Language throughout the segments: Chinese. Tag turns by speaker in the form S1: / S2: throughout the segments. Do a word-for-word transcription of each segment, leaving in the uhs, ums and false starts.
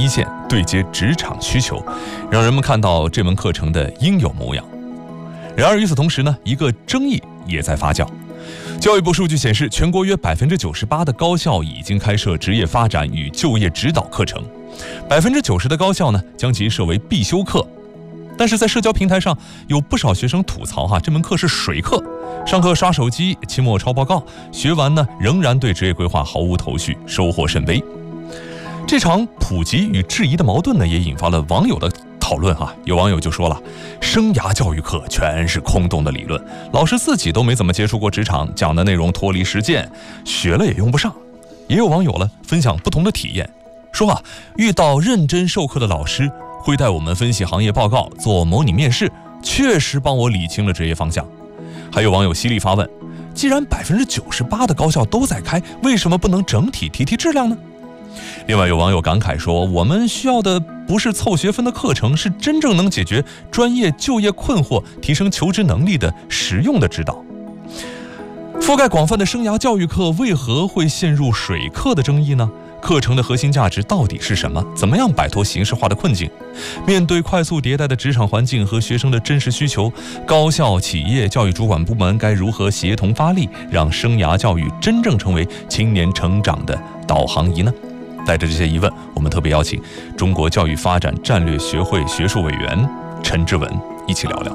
S1: 线，对接职场需求，让人们看到这门课程的应有模样。然而与此同时呢，一个争议也在发酵。教育部数据显示，全国约百分之九十八的高校已经开设职业发展与就业指导课程，百分之九十的高校呢将其设为必修课。但是在社交平台上，有不少学生吐槽哈，这门课是水课，上课刷手机，期末抄报告，学完呢仍然对职业规划毫无头绪，收获甚微。这场普及与质疑的矛盾呢，也引发了网友的讨论哈。有网友就说了，生涯教育课全是空洞的理论，老师自己都没怎么接触过职场，讲的内容脱离实践，学了也用不上。也有网友呢分享不同的体验，说啊，遇到认真授课的老师会带我们分析行业报告，做模拟面试，确实帮我理清了职业方向。还有网友犀利发问，既然百分之九十八的高校都在开，为什么不能整体提提质量呢？另外有网友感慨说，我们需要的不是凑学分的课程，是真正能解决专业就业困惑、提升求职能力的实用的指导。覆盖广泛的生涯教育课为何会陷入水课的争议呢？课程的核心价值到底是什么？怎么样摆脱形式化的困境？面对快速迭代的职场环境和学生的真实需求，高校、企业、教育主管部门该如何协同发力，让生涯教育真正成为青年成长的导航仪呢？带着这些疑问，我们特别邀请中国教育发展战略学会学术委员陈志文一起聊聊。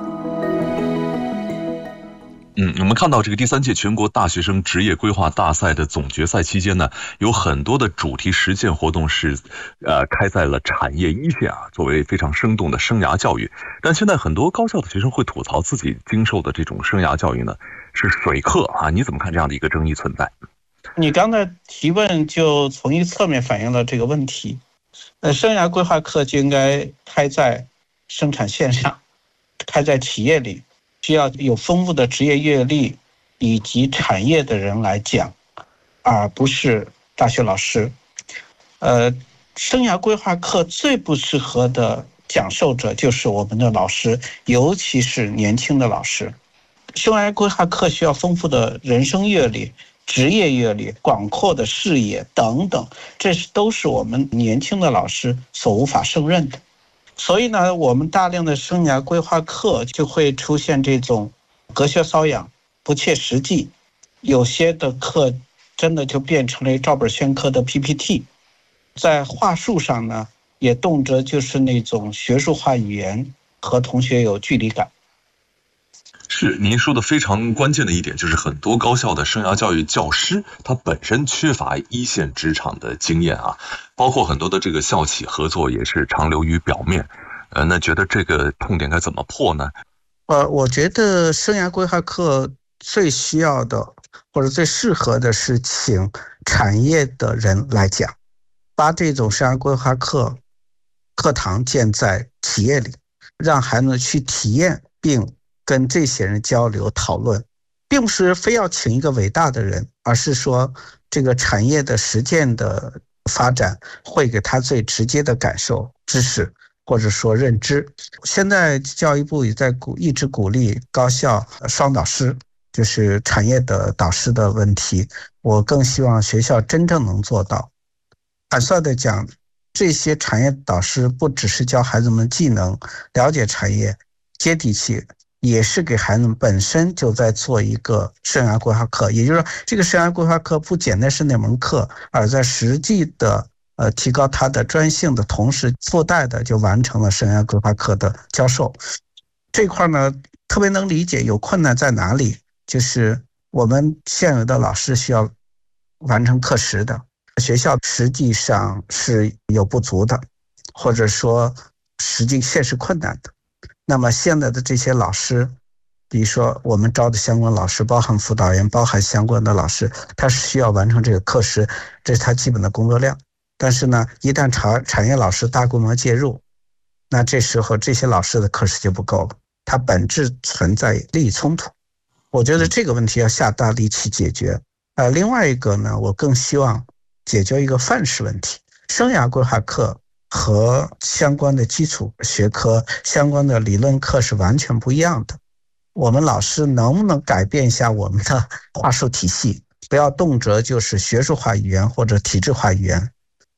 S2: 嗯，我们看到这个第三届全国大学生职业规划大赛的总决赛期间呢，有很多的主题实践活动是，呃，开在了产业一线啊，作为非常生动的生涯教育。但现在很多高校的学生会吐槽自己经受的这种生涯教育呢是水课啊，你怎么看这样的一个争议存在？
S3: 你刚才提问就从一侧面反映了这个问题。呃，生涯规划课就应该开在生产线上，开在企业里。需要有丰富的职业阅历以及产业的人来讲，而不是大学老师。呃，生涯规划课最不适合的讲授者就是我们的老师，尤其是年轻的老师。生涯规划课需要丰富的人生阅历、职业阅历、广阔的视野等等，这是都是我们年轻的老师所无法胜任的。所以呢，我们大量的生涯规划课就会出现这种隔靴搔痒、不切实际，有些的课真的就变成了照本宣科的 P P T， 在话术上呢，也动辄就是那种学术化语言，和同学有距离感。
S2: 是，您说的非常关键的一点，就是很多高校的生涯教育教师他本身缺乏一线职场的经验啊，包括很多的这个校企合作也是常流于表面。呃，那觉得这个痛点该怎么破呢？
S3: 呃，我觉得生涯规划课最需要的或者最适合的是请产业的人来讲，把这种生涯规划课课堂建在企业里，让孩子去体验并跟这些人交流讨论，并不是非要请一个伟大的人，而是说这个产业的实践的发展会给他最直接的感受、知识或者说认知。现在教育部也在鼓一直鼓励高校双导师，就是产业的导师的问题，我更希望学校真正能做到。坦率的讲，这些产业导师不只是教孩子们技能、了解产业、接地气，也是给孩子们本身就在做一个生涯规划课。也就是说，这个生涯规划课不简单是那门课，而在实际的呃提高他的专性的同时，附带的就完成了生涯规划课的教授。这块呢特别能理解，有困难在哪里，就是我们现有的老师需要完成课时的，学校实际上是有不足的，或者说实际现实困难的。那么现在的这些老师，比如说我们招的相关老师，包含辅导员，包含相关的老师，他是需要完成这个课时，这是他基本的工作量。但是呢，一旦产产业老师大规模介入，那这时候这些老师的课时就不够了，它本质存在利益冲突。我觉得这个问题要下大力气解决。呃，另外一个呢，我更希望解决一个范式问题。生涯规划课和相关的基础学科、相关的理论课是完全不一样的。我们老师能不能改变一下我们的话术体系，不要动辄就是学术化语言或者体制化语言，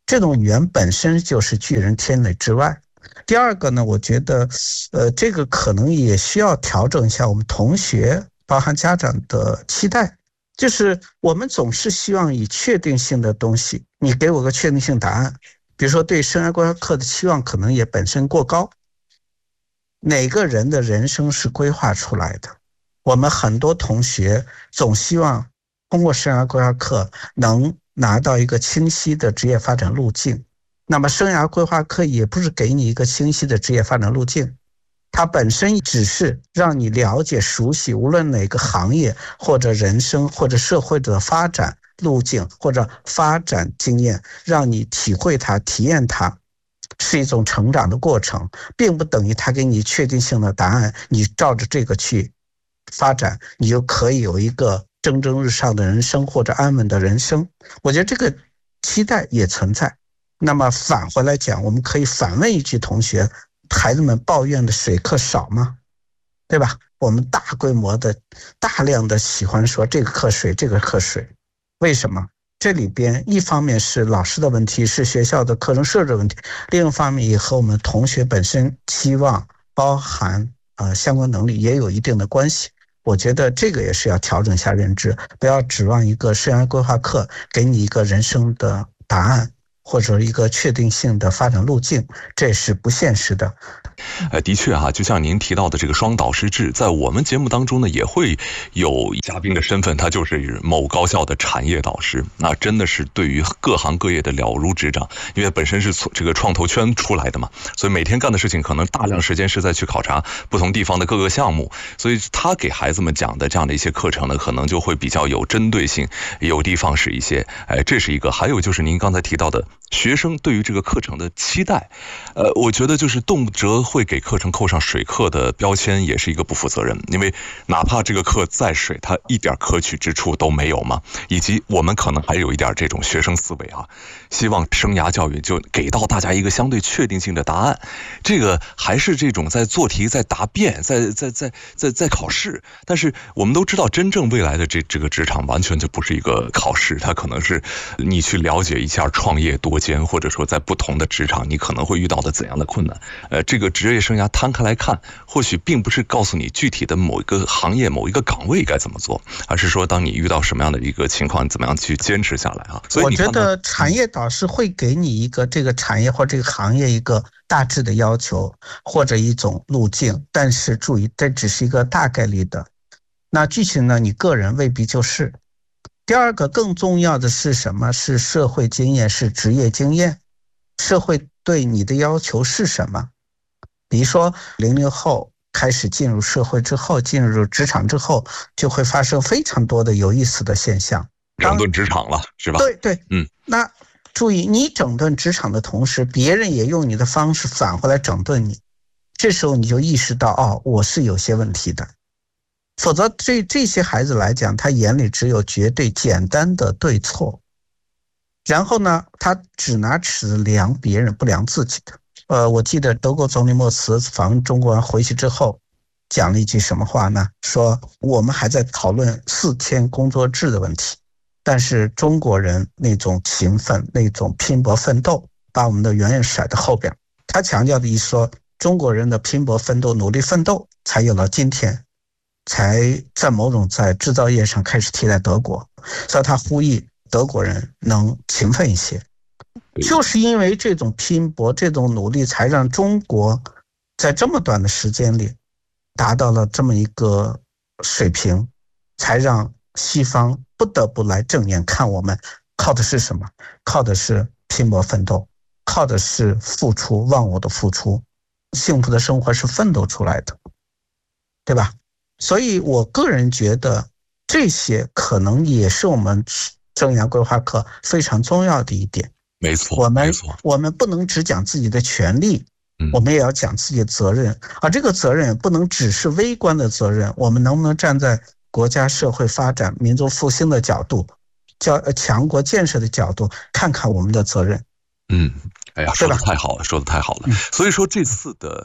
S3: 这种语言本身就是拒人千里之外。第二个呢，我觉得，呃，这个可能也需要调整一下我们同学，包含家长的期待。就是我们总是希望以确定性的东西，你给我个确定性答案。比如说对生涯规划课的期望可能也本身过高。哪个人的人生是规划出来的？我们很多同学总希望通过生涯规划课能拿到一个清晰的职业发展路径。那么生涯规划课也不是给你一个清晰的职业发展路径，它本身只是让你了解熟悉无论哪个行业或者人生或者社会的发展路径或者发展经验，让你体会它体验它，是一种成长的过程，并不等于它给你确定性的答案，你照着这个去发展，你就可以有一个蒸蒸日上的人生或者安稳的人生。我觉得这个期待也存在。那么返回来讲，我们可以反问一句同学，孩子们抱怨的水课少吗？对吧？我们大规模的大量的喜欢说这个课水这个课水，为什么？这里边一方面是老师的问题，是学校的课程设置问题，另一方面也和我们同学本身期望包含呃相关能力也有一定的关系。我觉得这个也是要调整一下认知，不要指望一个生涯规划课给你一个人生的答案或者一个确定性的发展路径，这是不现实的。
S2: 呃，的确哈、啊，就像您提到的这个双导师制，在我们节目当中呢，也会有嘉宾的身份，他就是某高校的产业导师，那真的是对于各行各业的了如指掌，因为本身是从这个创投圈出来的嘛，所以每天干的事情可能大量时间是在去考察不同地方的各个项目，所以他给孩子们讲的这样的一些课程呢，可能就会比较有针对性，有的放矢一些。哎，这是一个。还有就是您刚才提到的学生对于这个课程的期待，呃，我觉得就是动辄会给课程扣上水课的标签，也是一个不负责任。因为哪怕这个课再水，它一点可取之处都没有嘛。以及我们可能还有一点这种学生思维啊，希望生涯教育就给到大家一个相对确定性的答案。这个还是这种在做题、在答辩、在在在在在考试。但是我们都知道，真正未来的这这个职场完全就不是一个考试，它可能是你去了解一下创业多艰，或者说在不同的职场你可能会遇到的怎样的困难。呃，这个职业生涯摊开来看，或许并不是告诉你具体的某一个行业、某一个岗位该怎么做，而是说当你遇到什么样的一个情况，怎么样去坚持下来啊。所以
S3: 我觉得产业导师会给你一个这个产业或这个行业一个大致的要求或者一种路径，但是注意，这只是一个大概率的。那具体呢，你个人未必就是。第二个更重要的是什么？是社会经验，是职业经验。社会对你的要求是什么？比如说零零后开始进入社会之后，进入职场之后，就会发生非常多的有意思的现象。
S2: 整顿职场了，是吧？
S3: 对对，
S2: 嗯。
S3: 那注意，你整顿职场的同时，别人也用你的方式返回来整顿你。这时候你就意识到，哦，我是有些问题的。否则对这些孩子来讲，他眼里只有绝对简单的对错，然后呢，他只拿尺子量别人，不量自己的。呃，我记得德国总理默茨访问中国完回去之后，讲了一句什么话呢？说我们还在讨论四天工作制的问题，但是中国人那种勤奋、那种拼搏奋斗，把我们的远远甩到后边。他强调的意思说，中国人的拼搏奋斗、努力奋斗，才有了今天。才在某种在制造业上开始替代德国，所以他呼吁德国人能勤奋一些。就是因为这种拼搏、这种努力，才让中国在这么短的时间里达到了这么一个水平，才让西方不得不来正眼看我们。靠的是什么？靠的是拼搏奋斗，靠的是付出，忘我的付出。幸福的生活是奋斗出来的，对吧？所以我个人觉得这些可能也是我们生涯规划课非常重要的一点。
S2: 没错，
S3: 我们
S2: 没错，
S3: 我们不能只讲自己的权利，我们也要讲自己的责任，而这个责任也不能只是微观的责任。我们能不能站在国家社会发展、民族复兴的角度，叫强国建设的角度，看看我们的责任？
S2: 嗯，哎呀，说的太好了，说的太好了。所以说这次的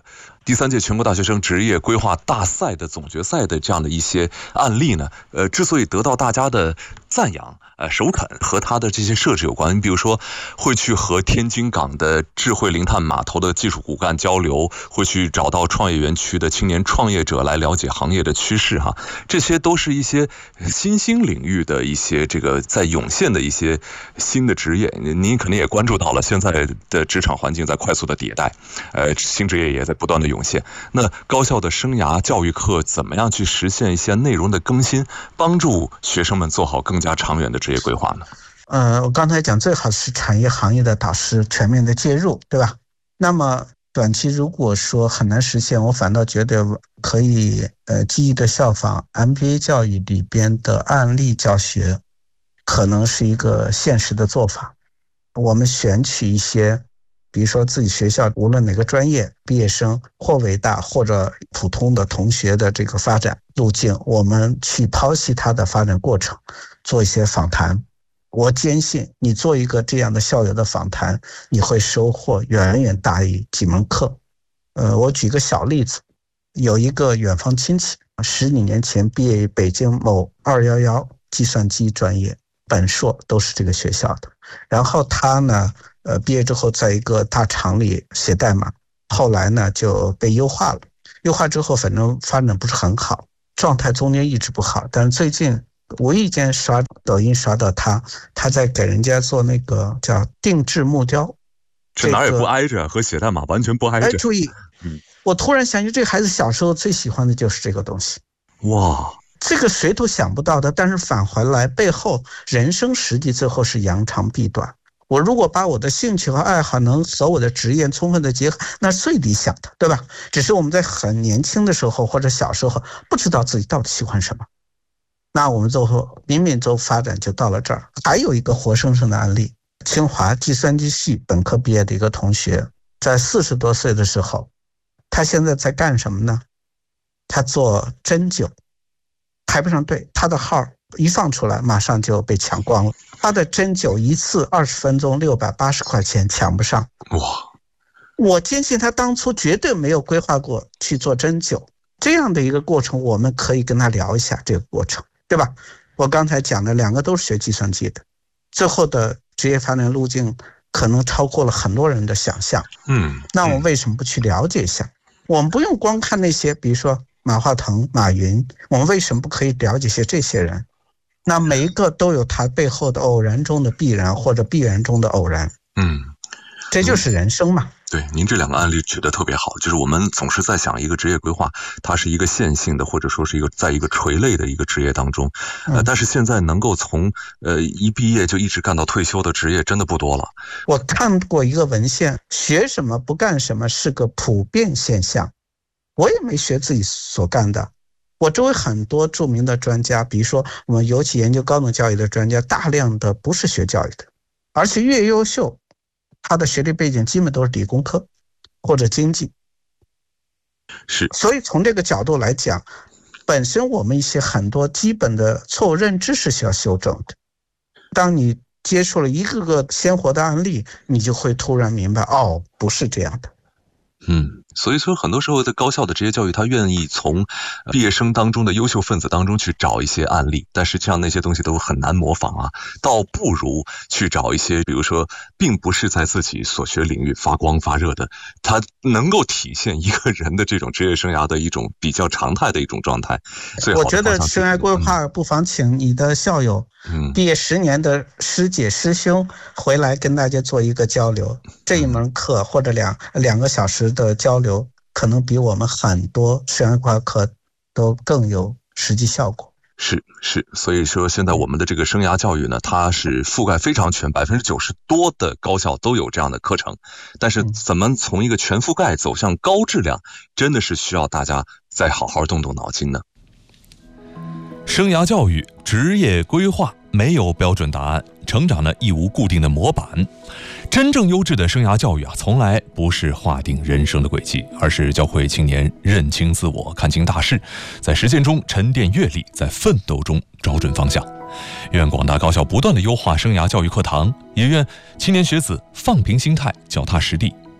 S2: 第三届全国大学生职业规划大赛的总决赛的这样的一些案例呢，呃，之所以得到大家的赞扬，呃，首肯和它的这些设置有关。你比如说，会去和天津港的智慧零碳码头的技术骨干交流，会去找到创业园区的青年创业者来了解行业的趋势哈，这些都是一些新兴领域的一些这个在涌现的一些新的职业。您肯定也关注到了，现在的职场环境在快速的迭代，呃，新职业也在不断的涌现。那高校的生涯教育课怎么样去实现一些内容的更新，帮助学生们做好更加长远的职业规划呢？
S3: 呃，我刚才讲最好是产业行业的导师全面的介入，对吧？那么短期如果说很难实现，我反倒觉得可以呃积极的效仿 M B A 教育里边的案例教学，可能是一个现实的做法。我们选取一些比如说自己学校无论哪个专业毕业生或伟大或者普通的同学的这个发展路径，我们去剖析他的发展过程，做一些访谈。我坚信你做一个这样的校友的访谈，你会收获远远大于几门课。呃，我举个小例子，有一个远方亲戚十几年前毕业于北京某二一一计算机专业，本硕都是这个学校的。然后他呢呃，毕业之后在一个大厂里写代码，后来呢就被优化了。优化之后反正发展不是很好，状态中间一直不好。但是最近无意间刷抖音刷到他，他在给人家做那个叫定制木雕。
S2: 这哪也不挨着，和写代码完全不挨着。
S3: 哎，注意，嗯，我突然想起这个孩子小时候最喜欢的就是这个东西。
S2: 哇！
S3: 这个谁都想不到的，但是返回来背后人生实际最后是扬长避短。我如果把我的兴趣和爱好能和我的职业充分的结合，那是最理想的，对吧？只是我们在很年轻的时候或者小时候不知道自己到底喜欢什么，那我们最后冥冥中发展就到了这儿。还有一个活生生的案例，清华计算机系本科毕业的一个同学，在四十多岁的时候，他现在在干什么呢？他做针灸，排不上队，他的号一放出来马上就被抢光了。他的针灸一次二十分钟六百八十块钱，抢不上。
S2: 哇！
S3: 我坚信他当初绝对没有规划过去做针灸这样的一个过程，我们可以跟他聊一下这个过程，对吧？我刚才讲的两个都是学计算机的，最后的职业发展路径可能超过了很多人的想象。
S2: 嗯，
S3: 那我们为什么不去了解一下？我们不用光看那些，比如说马化腾、马云，我们为什么不可以了解些这些人？那每一个都有他背后的偶然中的必然，或者必然中的偶然。
S2: 嗯，
S3: 这就是人生嘛。
S2: 对，您这两个案例举得特别好，就是我们总是在想一个职业规划，它是一个线性的，或者说是一个在一个垂类的一个职业当中，呃，但是现在能够从呃一毕业就一直干到退休的职业真的不多了。
S3: 我看过一个文献，学什么不干什么是个普遍现象。我也没学自己所干的，我周围很多著名的专家，比如说我们尤其研究高等教育的专家，大量的不是学教育的，而且越优秀，他的学历背景基本都是理工科或者经济。
S2: 是，
S3: 所以从这个角度来讲，本身我们一些很多基本的错误认知是需要修正的。当你接触了一个个鲜活的案例，你就会突然明白，哦，不是这样的。
S2: 嗯，所以说很多时候在高校的职业教育，他愿意从毕业生当中的优秀分子当中去找一些案例，但实际上那些东西都很难模仿啊，倒不如去找一些比如说并不是在自己所学领域发光发热的，它能够体现一个人的这种职业生涯的一种比较常态的一种状态。最好的
S3: 我觉得生涯规划不妨请你的校友，嗯，毕业十年的师姐师兄回来跟大家做一个交流，这一门课或者两两个小时的交流，可能比我们很多生涯规划课都更有实际效果。
S2: 是是，所以说现在我们的这个生涯教育呢，它是覆盖非常全，百分之九十多的高校都有这样的课程。但是怎么从一个全覆盖走向高质量，真的是需要大家再好好动动脑筋呢。
S1: 生涯教育、职业规划没有标准答案，成长呢亦无固定的模板。真正优质的生涯教育啊，从来不是划定人生的轨迹，而是教会青年认清自我、看清大势，在实践中沉淀阅历，在奋斗中找准方向。愿广大高校不断的优化生涯教育课堂，也愿青年学子放平心态，脚踏实地，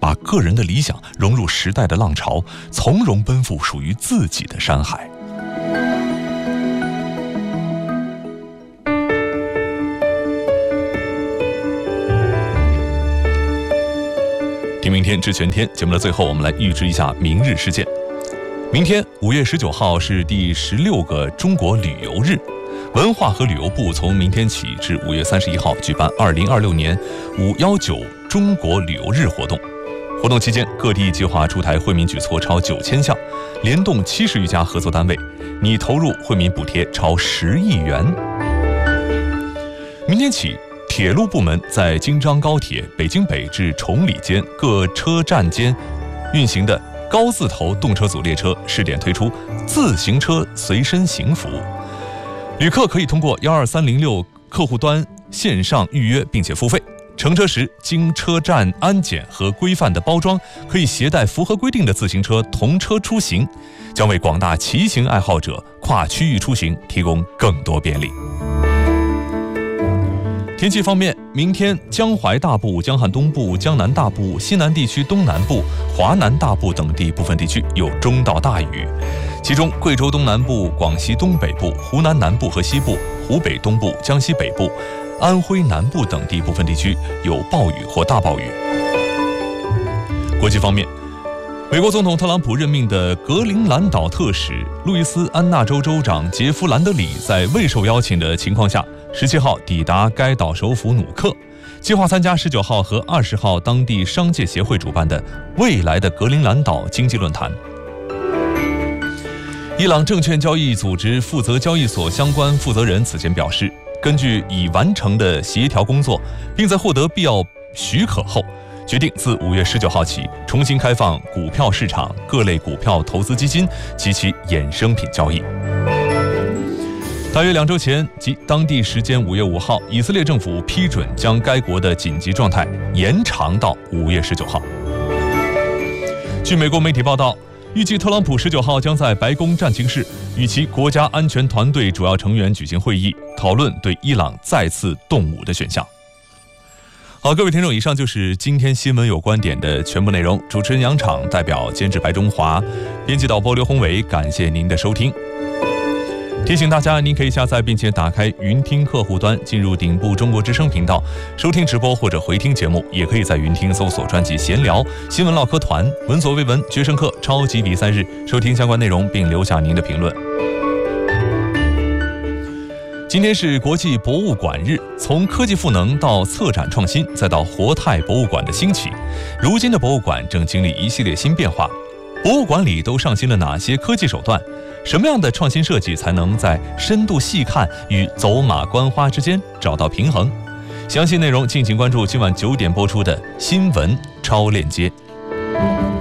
S1: 把个人的理想融入时代的浪潮，从容奔赴属于自己的山海。听明天知全天节目的最后，我们来预知一下明日事件。明天五月十九号是第十六个中国旅游日，文化和旅游部从明天起至五月三十一号举办二零二六年五幺九中国旅游日活动。活动期间，各地计划出台惠民举措超九千项，联动七十余家合作单位，拟投入惠民补贴超十亿元。明天起，铁路部门在京张高铁北京北至崇礼间各车站间运行的高字头动车组列车试点推出自行车随身行服务，旅客可以通过幺二三零六客户端线上预约并且付费。乘车时经车站安检和规范的包装，可以携带符合规定的自行车同车出行，将为广大骑行爱好者跨区域出行提供更多便利。天气方面，明天江淮大部、江汉东部、江南大部、西南地区东南部、华南大部等地部分地区有中到大雨，其中贵州东南部、广西东北部、湖南南部和西部、湖北东部、江西北部、安徽南部等地部分地区有暴雨或大暴雨。国际方面，美国总统特朗普任命的格陵兰岛特使路易斯安那州州长杰夫·兰德里在未受邀请的情况下，十七号抵达该岛首府努克，计划参加十九号和二十号当地商界协会主办的未来的格陵兰岛经济论坛。伊朗证券交易组织负责交易所相关负责人此前表示，根据已完成的协调工作，并在获得必要许可后，决定自五月十九号起重新开放股票市场、各类股票投资基金及其衍生品交易。大约两周前，即当地时间五月五号，以色列政府批准将该国的紧急状态延长到五月十九号。据美国媒体报道，预计特朗普十九号将在白宫战情室与其国家安全团队主要成员举行会议，讨论对伊朗再次动武的选项。好，各位听众，以上就是今天新闻有观点的全部内容。主持人杨昶，代表监制白中华，编辑导播刘宏伟，感谢您的收听。提醒大家，您可以下载并且打开云听客户端，进入顶部中国之声频道收听直播或者回听节目，也可以在云听搜索专辑闲聊、新闻唠嗑团、闻所未闻、决胜课、超级比赛日，收听相关内容并留下您的评论。今天是国际博物馆日，从科技赋能到策展创新，再到活态博物馆的兴起，如今的博物馆正经历一系列新变化。博物馆里都上新了哪些科技手段？什么样的创新设计才能在深度细看与走马观花之间找到平衡？详细内容敬请关注今晚九点播出的新闻超链接。